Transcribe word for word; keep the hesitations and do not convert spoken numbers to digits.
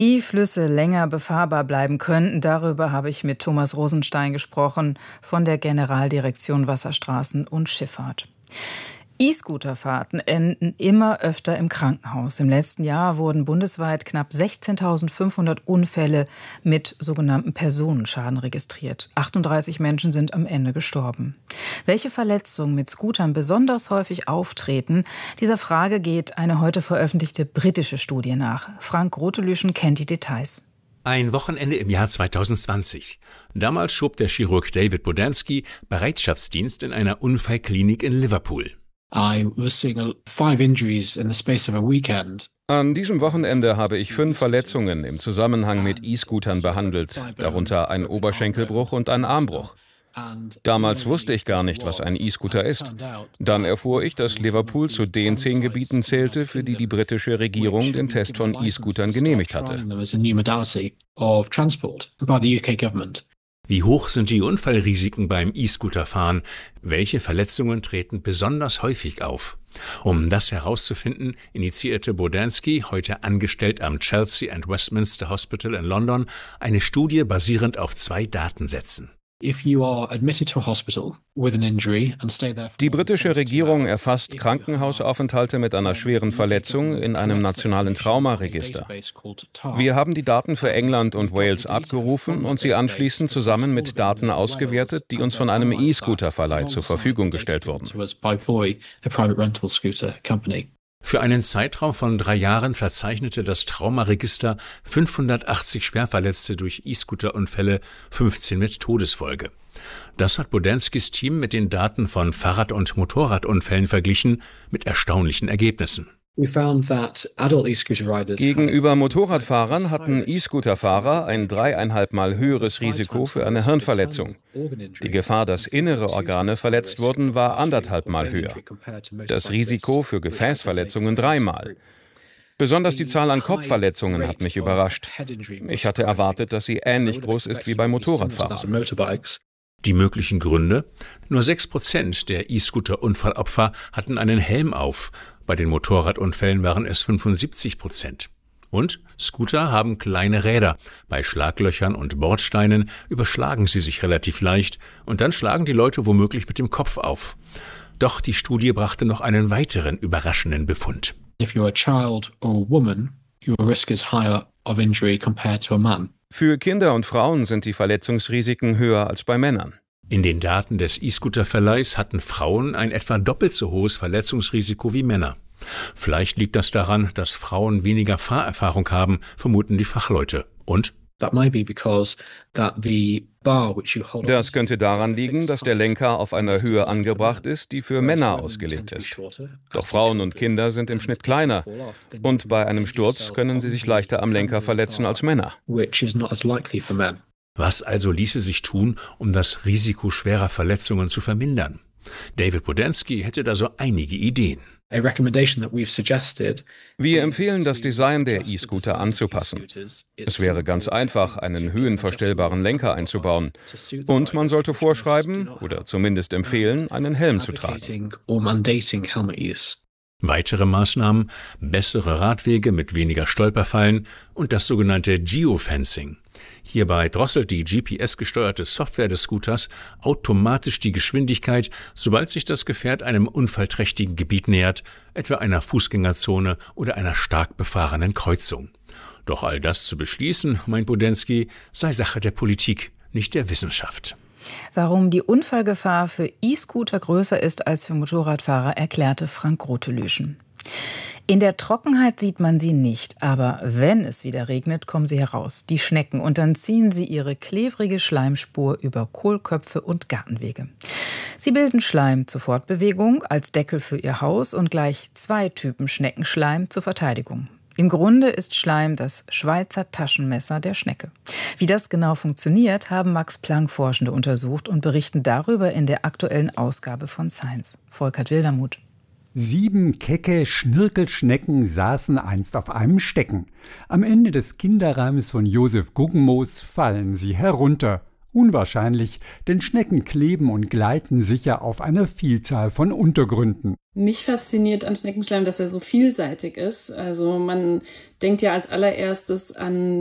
E-Flüsse länger befahrbar bleiben könnten, darüber habe ich mit Thomas Rosenstein gesprochen von der Generaldirektion Wasserstraßen und Schifffahrt. E-Scooterfahrten enden immer öfter im Krankenhaus. Im letzten Jahr wurden bundesweit knapp sechzehntausendfünfhundert Unfälle mit sogenannten Personenschaden registriert. achtunddreißig Menschen sind am Ende gestorben. Welche Verletzungen mit Scootern besonders häufig auftreten, dieser Frage geht eine heute veröffentlichte britische Studie nach. Frank Rotelüschen kennt die Details. Ein Wochenende im Jahr zweitausendzwanzig. Damals schob der Chirurg David Bodansky Bereitschaftsdienst in einer Unfallklinik in Liverpool. I was seeing five injuries in the space of a weekend. An diesem Wochenende habe ich fünf Verletzungen im Zusammenhang mit E-Scootern behandelt, darunter ein Oberschenkelbruch und ein Armbruch. Damals wusste ich gar nicht, was ein E-Scooter ist. Dann erfuhr ich, dass Liverpool zu den zehn Gebieten zählte, für die die britische Regierung den Test von E-Scootern genehmigt hatte. Wie hoch sind die Unfallrisiken beim E-Scooterfahren? Welche Verletzungen treten besonders häufig auf? Um das herauszufinden, initiierte Bodansky, heute angestellt am Chelsea and Westminster Hospital in London, eine Studie basierend auf zwei Datensätzen. Die britische Regierung erfasst Krankenhausaufenthalte mit einer schweren Verletzung in einem nationalen Traumaregister. Wir haben die Daten für England und Wales abgerufen und sie anschließend zusammen mit Daten ausgewertet, die uns von einem E-Scooter-Verleih zur Verfügung gestellt wurden. Für einen Zeitraum von drei Jahren verzeichnete das Traumaregister fünfhundertachtzig Schwerverletzte durch E-Scooter-Unfälle, fünfzehn mit Todesfolge. Das hat Bodanskys Team mit den Daten von Fahrrad- und Motorradunfällen verglichen, mit erstaunlichen Ergebnissen. Gegenüber Motorradfahrern hatten E-Scooter-Fahrer ein dreieinhalb Mal höheres Risiko für eine Hirnverletzung. Die Gefahr, dass innere Organe verletzt wurden, war anderthalb Mal höher. Das Risiko für Gefäßverletzungen dreimal. Besonders die Zahl an Kopfverletzungen hat mich überrascht. Ich hatte erwartet, dass sie ähnlich groß ist wie bei Motorradfahrern. Die möglichen Gründe? Nur sechs Prozent der E-Scooter-Unfallopfer hatten einen Helm auf. Bei den Motorradunfällen waren es fünfundsiebzig Prozent. Und Scooter haben kleine Räder. Bei Schlaglöchern und Bordsteinen überschlagen sie sich relativ leicht und dann schlagen die Leute womöglich mit dem Kopf auf. Doch die Studie brachte noch einen weiteren überraschenden Befund. If you're a child or a woman, your risk is higher of injury compared to a man. Für Kinder und Frauen sind die Verletzungsrisiken höher als bei Männern. In den Daten des E-Scooter-Verleihs hatten Frauen ein etwa doppelt so hohes Verletzungsrisiko wie Männer. Vielleicht liegt das daran, dass Frauen weniger Fahrerfahrung haben, vermuten die Fachleute. Und? Das könnte daran liegen, dass der Lenker auf einer Höhe angebracht ist, die für Männer ausgelegt ist. Doch Frauen und Kinder sind im Schnitt kleiner und bei einem Sturz können sie sich leichter am Lenker verletzen als Männer. Was also ließe sich tun, um das Risiko schwerer Verletzungen zu vermindern? David Bodansky hätte da so einige Ideen. Wir empfehlen, das Design der E-Scooter anzupassen. Es wäre ganz einfach, einen höhenverstellbaren Lenker einzubauen. Und man sollte vorschreiben, oder zumindest empfehlen, einen Helm zu tragen. Weitere Maßnahmen: bessere Radwege mit weniger Stolperfallen und das sogenannte Geofencing. Hierbei drosselt die G P S-gesteuerte Software des Scooters automatisch die Geschwindigkeit, sobald sich das Gefährt einem unfallträchtigen Gebiet nähert, etwa einer Fußgängerzone oder einer stark befahrenen Kreuzung. Doch all das zu beschließen, meint Bodansky, sei Sache der Politik, nicht der Wissenschaft. Warum die Unfallgefahr für E-Scooter größer ist als für Motorradfahrer, erklärte Frank Rotelüschen. In der Trockenheit sieht man sie nicht, aber wenn es wieder regnet, kommen sie heraus, die Schnecken, und dann ziehen sie ihre klebrige Schleimspur über Kohlköpfe und Gartenwege. Sie bilden Schleim zur Fortbewegung, als Deckel für ihr Haus und gleich zwei Typen Schneckenschleim zur Verteidigung. Im Grunde ist Schleim das Schweizer Taschenmesser der Schnecke. Wie das genau funktioniert, haben Max-Planck-Forschende untersucht und berichten darüber in der aktuellen Ausgabe von Science. Volkert Wildermuth. Sieben kecke Schnirkelschnecken saßen einst auf einem Stecken. Am Ende des Kinderreimes von Josef Guggenmoos fallen sie herunter Unwahrscheinlich, denn Schnecken kleben und gleiten sicher auf einer Vielzahl von Untergründen. Mich fasziniert an Schneckenschleim, dass er so vielseitig ist. Also man denkt ja als allererstes an